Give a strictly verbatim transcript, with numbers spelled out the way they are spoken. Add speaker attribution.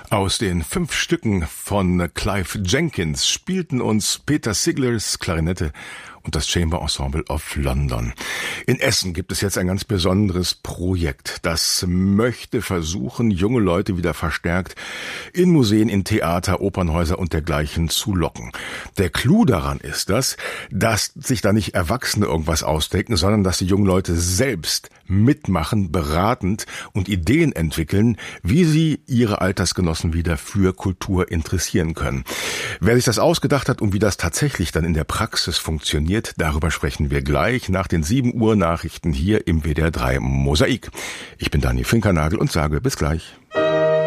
Speaker 1: Aus den fünf Stücken von Clive Jenkins spielten uns Peter Siglers Klarinette und das Chamber Ensemble of London. In Essen gibt es jetzt ein ganz besonderes Projekt. Das möchte versuchen, junge Leute wieder verstärkt in Museen, in Theater, Opernhäuser und dergleichen zu locken. Der Clou daran ist das, dass sich da nicht Erwachsene irgendwas ausdenken, sondern dass die jungen Leute selbst mitmachen, beratend und Ideen entwickeln, wie sie ihre Altersgenossen wieder für Kultur interessieren können. Wer sich das ausgedacht hat und wie das tatsächlich dann in der Praxis funktioniert, darüber sprechen wir gleich nach den sieben Uhr Nachrichten hier im W D R drei Mosaik. Ich bin Daniel Finkernagel und sage bis gleich.